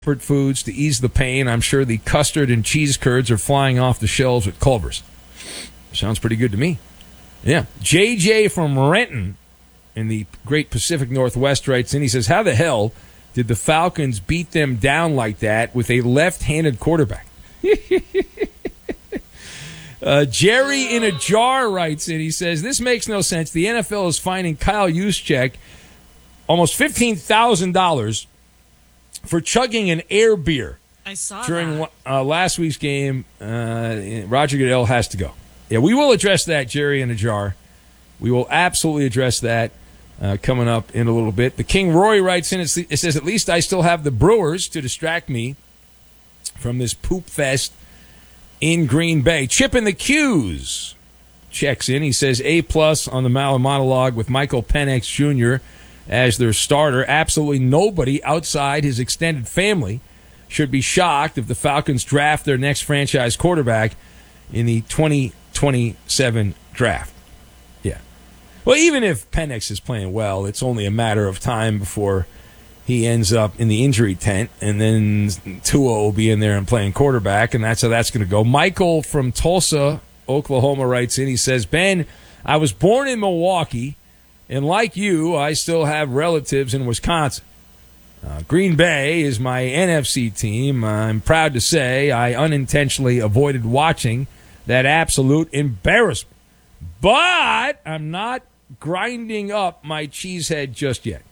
comfort foods to ease the pain. I'm sure the custard and cheese curds are flying off the shelves at Culver's. Sounds pretty good to me. Yeah. JJ from Renton in the great Pacific Northwest writes in. He says, how the hell did the Falcons beat them down like that with a left-handed quarterback? Jerry in a jar writes in. He says, this makes no sense. The NFL is fining Kyle Juszczyk almost $15,000 for chugging an air beer. I saw during that. Last week's game. Roger Goodell has to go. Yeah, we will address that, Jerry in a jar. We will absolutely address that coming up in a little bit. The King Roy writes in, it says, at least I still have the Brewers to distract me from this poop fest in Green Bay. Chip in the Q's checks in. He says, A+ on the Maller monologue with Michael Penix Jr. as their starter. Absolutely nobody outside his extended family should be shocked if the Falcons draft their next franchise quarterback in the 2027 draft. Yeah. Well, even if Penix is playing well, it's only a matter of time before he ends up in the injury tent, and then Tua will be in there and playing quarterback, and that's how that's going to go. Michael from Tulsa, Oklahoma writes in. He says, Ben, I was born in Milwaukee, and like you, I still have relatives in Wisconsin. Green Bay is my NFC team. I'm proud to say I unintentionally avoided watching that absolute embarrassment. But I'm not grinding up my cheesehead just yet.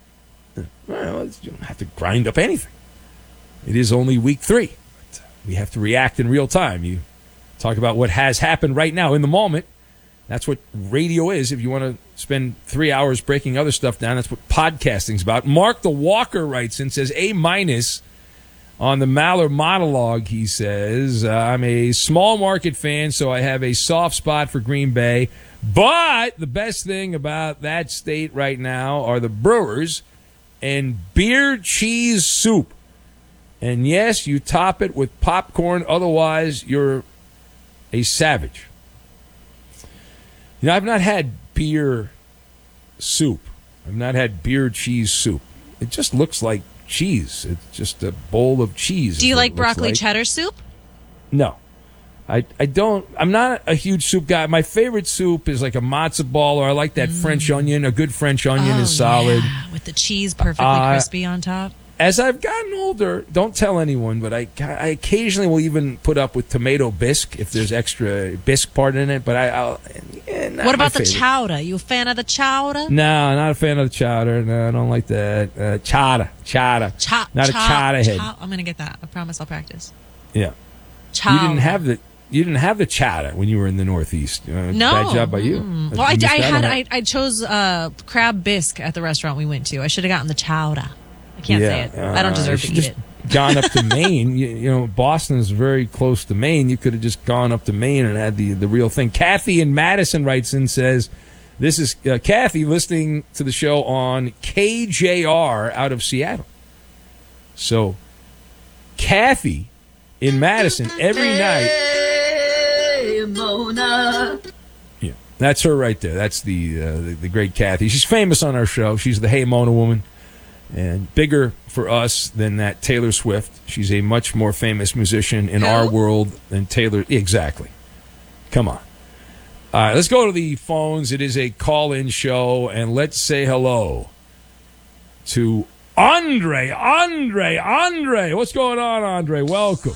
Well, you don't have to grind up anything. It is only week 3. We have to react in real time. You talk about what has happened right now in the moment. That's what radio is. If you want to spend 3 hours breaking other stuff down, that's what podcasting's about. Mark the Walker writes and says, A- on the Maller monologue. He says, I'm a small market fan, so I have a soft spot for Green Bay. But the best thing about that state right now are the Brewers and beer cheese soup. And yes, you top it with popcorn. Otherwise, you're a savage. You know, I've not had beer soup. I've not had beer cheese soup. It just looks like cheese. It's just a bowl of cheese. Do you like broccoli cheddar soup? No. I don't. I'm not a huge soup guy. My favorite soup is like a matzo ball, or I like that French onion. A good French onion is solid. Yeah, with the cheese perfectly crispy on top. As I've gotten older, don't tell anyone, but I occasionally will even put up with tomato bisque if there's extra bisque part in it. But what about the chowder? You a fan of the chowder? No, not a fan of the chowder. No, I don't like that. Chowder. Not a chowder head. I'm going to get that. I promise I'll practice. Yeah. Chowder. You didn't have the chowder when you were in the Northeast. No. Bad job by you. Well, I chose crab bisque at the restaurant we went to. I should have gotten the chowder. I can't say it. I don't deserve to eat it. Gone up to Maine. You know, Boston is very close to Maine. You could have just gone up to Maine and had the real thing. Kathy in Madison writes in, says, this is Kathy listening to the show on KJR out of Seattle. So, Kathy in Madison every night. Hey, Mona. Yeah, that's her right there. That's the great Kathy. She's famous on our show. She's the Hey Mona woman. And bigger for us than that Taylor Swift. She's a much more famous musician in our world than Taylor. Exactly. Come on. All right, let's go to the phones. It is a call-in show, and let's say hello to Andre. What's going on, Andre? Welcome.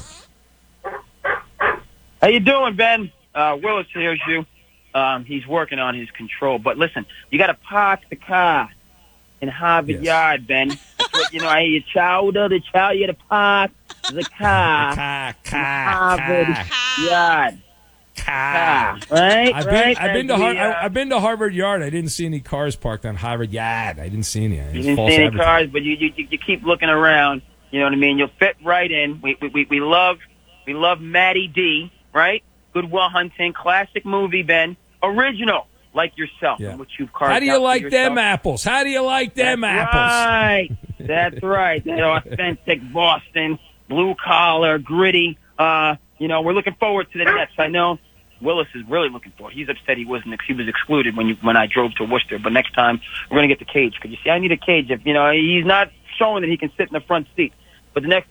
How you doing, Ben? Willis hears you. He's working on his control. But listen, you got to park the car in Harvard Yard, Ben. That's what, I hear you chowder, you got to park the car in Harvard Yard. Right? I've been to Harvard Yard. I didn't see any cars parked on Harvard Yard. I didn't see any. You didn't see any cars, but you keep looking around. You know what I mean? You'll fit right in. We love Matty D, right? Good Will Hunting, classic movie, Ben. Original. Like yourself, which you've carved. How do you like them apples? How do you like them apples? Right. That's right. That authentic Boston, blue collar, gritty. We're looking forward to the Nets. I know Willis is really looking forward. He's upset he was excluded when I drove to Worcester. But next time we're going to get the cage. Because you see, I need a cage. If he's not showing that he can sit in the front seat. But the next